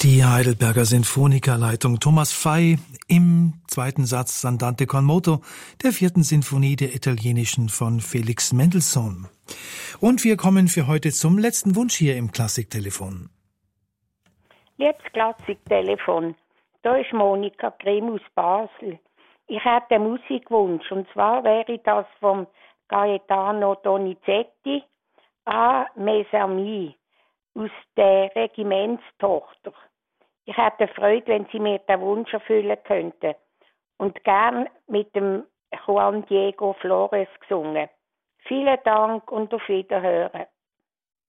Die Heidelberger Sinfonikerleitung Thomas Fey im zweiten Satz Andante con moto der 4. Sinfonie der italienischen von Felix Mendelssohn. Und wir kommen für heute zum letzten Wunsch hier im Klassiktelefon. Liebes Klassiktelefon, da ist Monika Grimm aus Basel. Ich hätte einen Musikwunsch, und zwar wäre das vom Gaetano Donizetti «A mes amis» aus der Regimentstochter. Ich hätte Freude, wenn Sie mir den Wunsch erfüllen könnten. Und gern mit dem Juan Diego Flores gesungen. Vielen Dank und auf Wiederhören.